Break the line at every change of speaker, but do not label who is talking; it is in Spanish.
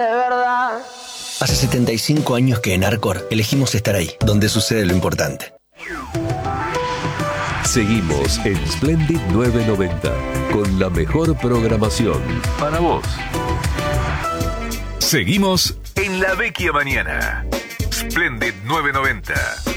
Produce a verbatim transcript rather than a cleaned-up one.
De verdad.
Hace setenta y cinco años que en Arcor elegimos estar ahí, donde sucede lo importante.
Seguimos en Splendid novecientos noventa, con la mejor programación para vos.
Seguimos en La Vecchia Mañana. Splendid novecientos noventa.